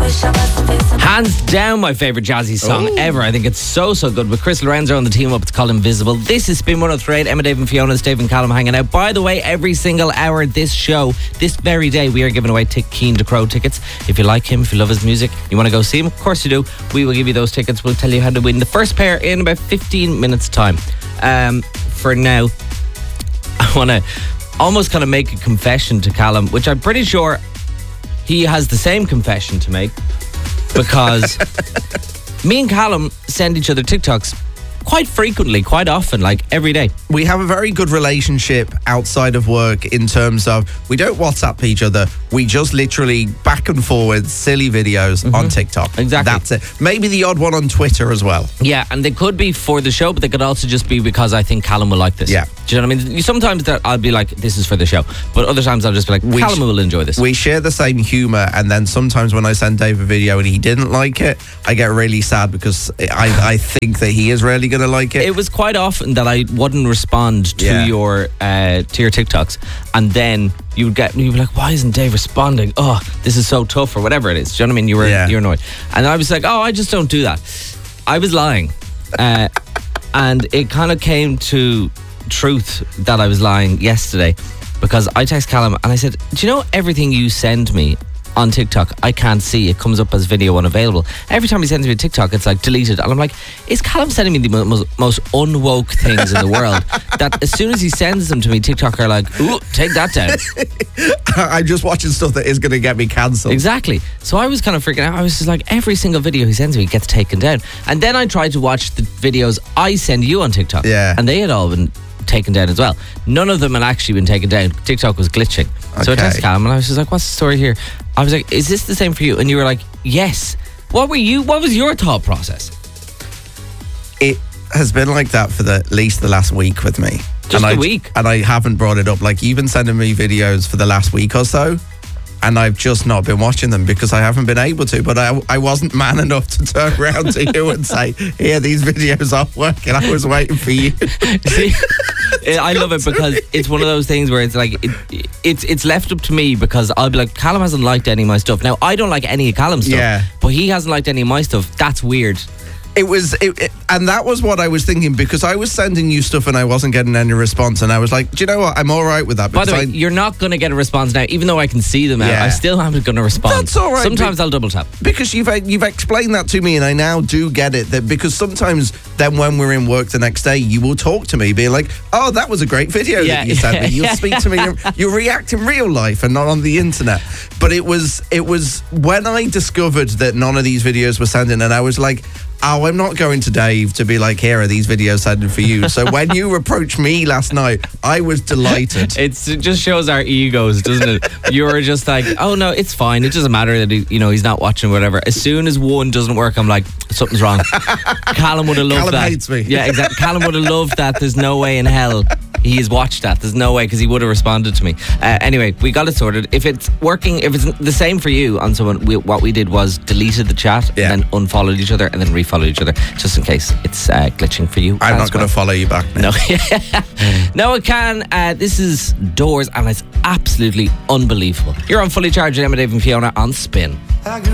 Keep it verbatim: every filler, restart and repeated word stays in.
Hands down my favourite jazzy song Ooh. ever. I think it's so, so good. With Chris Lorenzo on the team up, it's called Invisible. This is Spin one oh three eight. Emma, Dave and Fiona, it's Dave and Callum hanging out. By the way, every single hour of this show, this very day, we are giving away Tick Keen to Crow tickets. If you like him, if you love his music, you want to go see him, of course you do. We will give you those tickets. We'll tell you how to win the first pair in about fifteen minutes time. Um, for now, I want to almost kind of make a confession to Callum, which I'm pretty sure he has the same confession to make, because me and Callum send each other TikToks quite frequently, quite often, like every day. We have a very good relationship outside of work in terms of we don't WhatsApp each other. We just literally back and forward silly videos mm-hmm. on TikTok. Exactly. That's it. Maybe the odd one on Twitter as well. Yeah, and they could be for the show, but they could also just be because I think Callum will like this. Yeah. Do you know what I mean? Sometimes that I'll be like, this is for the show. But other times I'll just be like, we Callum sh- will enjoy this. We share the same humour, and then sometimes when I send Dave a video and he didn't like it, I get really sad because I, I think that he is really going to like it. It was quite often that I wouldn't respond to Yeah. your uh, to your TikToks, and then you would get you'd be like, why isn't Dave responding? Oh, this is so tough, or whatever it is. Do you know what I mean? You were Yeah. you're annoyed, and I was like, oh, I just don't do that. I was lying, uh, and it kind of came to truth that I was lying yesterday, because I text Callum and I said, do you know everything you send me on TikTok, I can't see. It comes up as video unavailable. Every time he sends me a TikTok, it's like deleted. And I'm like, is Callum sending me the most, most unwoke things in the world? That as soon as he sends them to me, TikTok are like, ooh, take that down. I'm just watching stuff that is going to get me cancelled. Exactly. So I was kind of freaking out. I was just like, every single video he sends me gets taken down. And then I tried to watch the videos I send you on TikTok. Yeah. And they had all been taken down as well. None of them had actually been taken down. TikTok was glitching. So I Okay. texted Callum and I was just like, what's the story here? I was like, is this the same for you? And you were like, yes. What were you, what was your thought process? It has been like that for the, at least the last week with me. Just and a I, week? And I haven't brought it up. Like, you've been sending me videos for the last week or so, and I've just not been watching them because I haven't been able to. But I, I wasn't man enough to turn around to you and say, here, these videos aren't working. I was waiting for you. See, I love it because it's one of those things where it's like, it, it's it's left up to me, because I'll be like, Callum hasn't liked any of my stuff. Now, I don't like any of Callum's stuff, Yeah. but he hasn't liked any of my stuff. That's weird. It was, it, it, and that was what I was thinking, because I was sending you stuff and I wasn't getting any response, and I was like, do you know what? I'm all right with that. By the way, I, you're not going to get a response now, even though I can see them out. Yeah. I still haven't going to respond. That's all right, Sometimes but- I'll double tap. because you've you've explained that to me, and I now do get it. That because sometimes then when we're in work the next day, you will talk to me, being like, "Oh, that was a great video Yeah, that you sent yeah, me." You'll yeah. speak to me. You'll react in real life and not on the internet. But it was it was when I discovered that none of these videos were sending, and I was like, oh, I'm not going to Dave to be like, here are these videos sending for you. So when you approached me last night, I was delighted. It's, it just shows our egos, doesn't it? You're just like, oh no, it's fine. It doesn't matter that he, you know, he's not watching or whatever. As soon as one doesn't work, I'm like, something's wrong. Callum would have loved Callum that. hates me. Yeah, exactly. Callum would have loved that. There's no way in hell he has watched that. There's no way, because he would have responded to me. Uh, anyway, we got it sorted. If it's working, if it's the same for you on someone, we, what we did was deleted the chat Yeah. and then unfollowed each other and then refollowed each other, just in case it's uh, glitching for you. I'm as not going well. to follow you back now. No, no, it can. Uh, this is Doors, and it's absolutely unbelievable. You're on Fully Charged with Emma, Dave and Fiona on Spin.